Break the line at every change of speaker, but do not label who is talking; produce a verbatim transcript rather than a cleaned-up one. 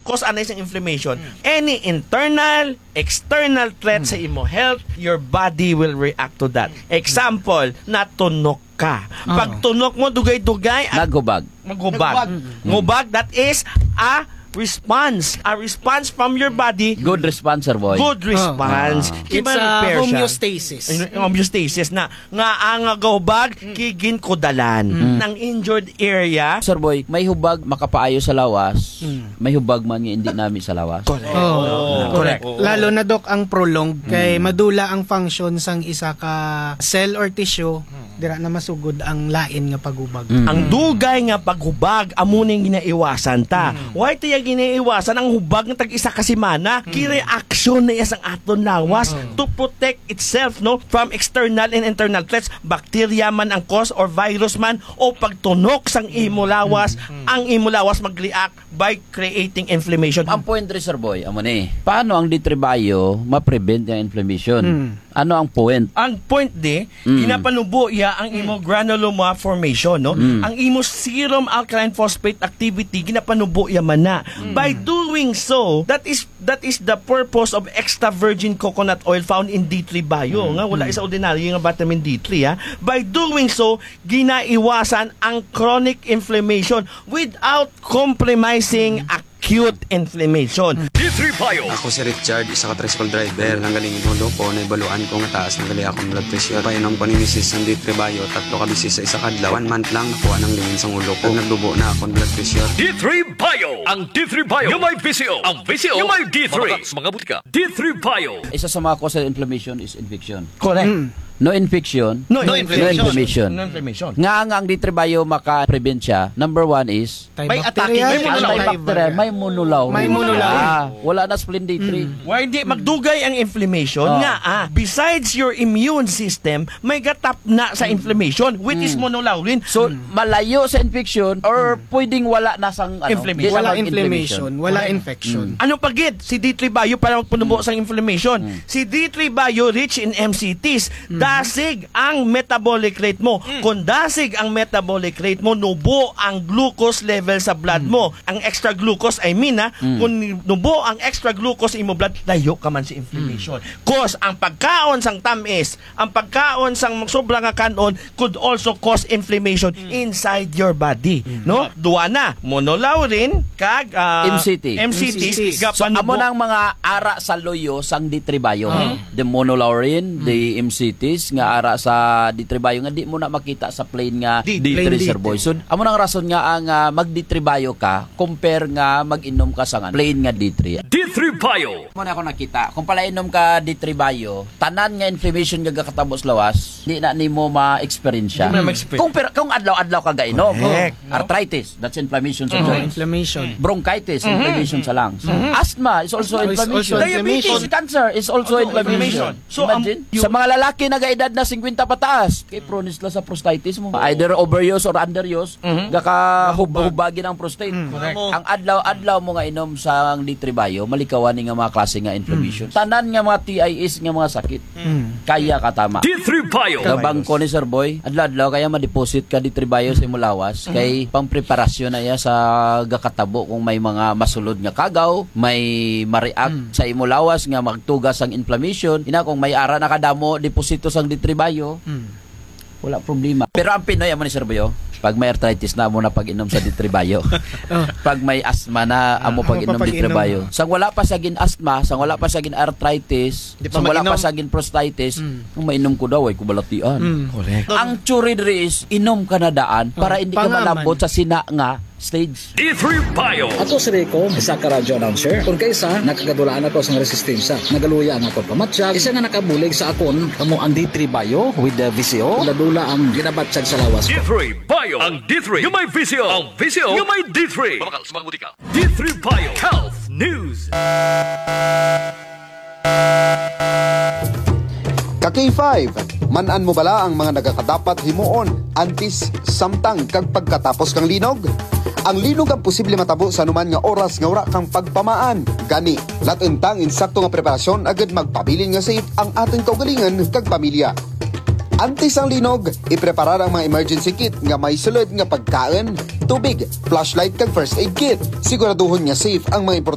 cause anay sa inflammation. Any internal, external threat sa imo health, your body will react to that. Example, natunok ka. Pag tunok mo, dugay-dugay, at
Naghubag.
maghubag. Ngubag, that is a response. A response from your body.
Good response, sir boy.
Good response.
It's
Kiba
a
repair siya.
homeostasis.
Homeostasis na nga ang gahubag kigin kodalan ng injured area.
Sir boy, may hubag makapaayo sa lawas. May hubag man nga hindi nami sa lawas.
Correct.
Oh,
correct.
Lalo na dok ang prolonged kay madula ang function sang isa ka cell or tissue dira na masugod ang lain nga paghubag.
Ang dugay nga paghubag amuning ginaiwasan ta. Why tiya ginaiwasan ang hubag nga tag-isa ka semana? Ki-reaction na iya sang aton lawas to protect itself no from external and internal threats. Bacteria man ang cause or virus man o pagtunok sang imo lawas, ang imo lawas mag-react by creating inflammation.
Ang point rin, sir boy, amo ni. Paano ang ditribayo ma-prevent yung inflammation? Ano ang point?
Ang point di, ginapanubo iya ang imo granuloma formation, no? Ang imo serum alkaline phosphate activity ginapanubo iya man na. By doing so, that is that is the purpose of extra virgin coconut oil found in D three Bio, nga wala isa ordinary nga vitamin D three ha. By doing so, ginaiwasan ang chronic inflammation without compromising acute inflammation.
D three Bio.
Ako si Richard, isa ka tricycle driver. Nanggaling inulo ko, naibaluan ko nga taas ng gali akong blood pressure. Painom ko ni Missus ng D three Bio, tatlo ka bisis sa isa kadlaw. One month lang, nakuha ng lingin sa ulo ko. Nagdubo na akong blood pressure.
D three Bio. Ang D three Bio yung may V C O. Ang V C O yung may D three. Mga butika. D three Bio.
Isa sa mga cause of inflammation is infection.
Correct.
No infection,
No,
no inflammation.
No inflammation.
Nga nga ang ditribayo maka-prevent siya. Number one is
May
attacking- may monolaw.
antibacterial, may monolaw.
May monolaw.
Ah, wala na spleen D three.
Why di magdugay ang inflammation
Oh.
nga ah besides your immune system may gatap na sa inflammation which is monolaurin.
So, malayo sa infection or pwedeng wala na sang ano,
Inflammation.
di na
Wala
mag-inflammation.
inflammation, wala infection.
Ano pagid si D three Bio para magpunubo sa inflammation? Si D three Bio rich in M C Ts. Dasig ang metabolic rate mo. Kung dasig ang metabolic rate mo, nubo ang glucose level sa blood mo. Ang extra glucose, I mean ha, kung nubo ang extra glucose imo blood, layo ka man sa inflammation. Cause ang pagkaon sang tamis, ang pagkaon sang sobra nga kanon could also cause inflammation inside your body. No? Duwa na, monolaurin kag ah,
M C T.
M C T.
M C T.
So, amo nang mga ara sa loyo sang ditribayo. The monolaurin, the M C Ts nga ara sa ditribayo nga di mo na makita sa plain nga
D-
D three,
plain
sir
D three.
boy. So, amo nang rason nga ang uh, magditribayo ka compare nga mag-inom ka sa nga plain nga D three.
D three Bio.
Mo na ako nakita, kung pala inom ka ditribayo, tanan nga inflammation nga gakatabos lawas, di na nimo ma-experience siya.
Di mo na ma-experience.
Kung per, kung adlaw-adlaw ka gainom,
Correct.
arthritis, that's inflammation sa
Oh,
joints.
inflammation.
Bronchitis, inflammation sa lungs. Asthma is also
Is
inflammation.
also
Diabetes,
inflammation.
cancer is also inflammation.
So, um,
Imagine,
you-
sa mga lalaki na gaedad na fifty pataas, kay prone sila sa prostatitis mo. Either overuse or underuse, gaka hubagin ang prostate. Ang adlaw-adlaw mo nga inom sa D three Bio, malikawan ni nga mga klase nga inflammation. Tanan nga mga T I S nga mga sakit. Kaya ka tama.
D three Bio.
Sa bangko ni Sir Boy, adlaw-adlaw kaya ma-deposit ka D three Bio sa imong lawas kay pang-preparasyon na iya sa gakatabo kung may mga masulod nga kagaw, may ma-react sa imong lawas nga magtugas ang inflammation. Ina kung may ara na kadamo deposito sang D three Bio, wala problema. Pero ang Pinoy amo ni Sir Boy, pag may arthritis na amo na pag-inom sa D three Bio. Pag may asthma na amo
Amo
pag-inom
pa
D three
pag-inom.
Bio. Sang wala pa sagin asthma, sang wala pa sagin arthritis,
Di pa
sang wala pa
mainom.
sagin prostatitis, kung mainom ko daw ay kubalatian.
Correct.
Ang tsuri diri is inom ka na daan para hindi ka
pangaman.
malambot sa sina nga stage.
D three Bio.
Ato si Rico, isa ka radyo announcer. Kung kaysa, nakagadulaan ako sa resistensya. Nagaluya ang ako pamatsyag. Isa nga nakabulig sa akon, kamo ang D three Bio with the V C O. Ladula ang ginabatsyag sa lawas
D
ko.
three Bio. Ang D three yung may V C O. Ang V C O yung may D three. Babakal sa mga butika. D three Bio. Health News.
Ka K five, manan mo bala ang mga nagakadapat himuon antis samtang kag pagkatapos kang linog? Ang linog ang posible matabo sa anuman nga oras nga wala kang pagpamaan. Gani, latintang insakto nga preparasyon agad magpabilin nga safe ang ating kaugalingan kag pamilya. Antes ang linog, ipreparar ang mga emergency kit nga may sulod nga pagkain, tubig, flashlight kag first aid kit. Siguraduhon nga safe ang mga